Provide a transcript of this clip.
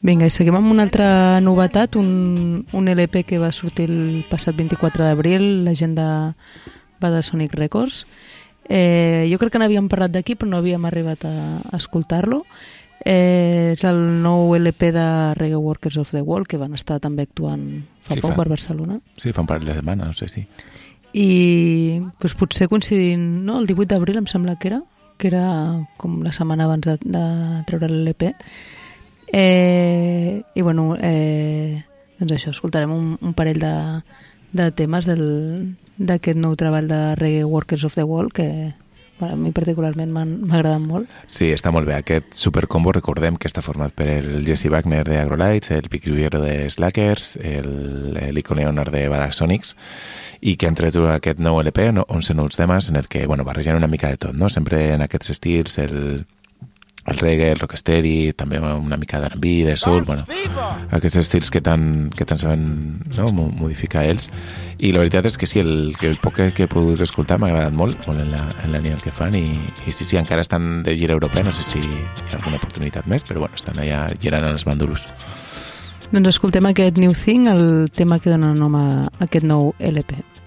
Vinga, i seguim amb una altra novetat, un LP que va sortir el passat 24 d'abril, la gent de Sonic Records. Jo crec que n'havíem parlat d'aquí, però no havíem arribat a escoltar-lo. És el nou LP de Reggae Workers of the World, que van estar també actuant fa poc per Barcelona. Sí, fa un parell de setmanes, no sé si. I doncs, potser coincidint, no? El 18 d'abril em sembla que era com la setmana abans de treure l'LP. I bueno, doncs això, escoltarem un parell de temes d'aquest nou treball de Reggae Workers of the World que a mi particularment m'ha agradat molt. Sí, està molt bé. Aquest supercombo, recordem que està format per el Jesse Wagner de Agrolites, el Piquillero de Slackers, l'Ico Leonard de Badass Sonics, i que han tret aquest nou LP, 11 nous temes, en el que barregen una mica de tot, no? Sempre en aquests estils, el reggae, el rocksteady, també una mica d'R&B, de soul, aquests estils que tant saben, no, modificar ells. I la veritat és que sí, el poc que he pogut escoltar m'ha agradat molt en la línia que fan, i sí, encara estan de gira europea, no sé si hi ha alguna oportunitat més, però estan allà girant els banduros. Doncs escoltem aquest New Thing, el tema que dona nom a aquest nou LP.